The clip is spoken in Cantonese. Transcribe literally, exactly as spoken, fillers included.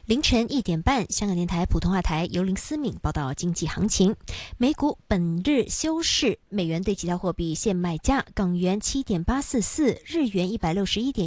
凌晨一点半，香港电台普通话台由林思敏报道经济行情。美股本日休市，美元对其他货币现卖价：港元七点八四四，日元一百六十一点。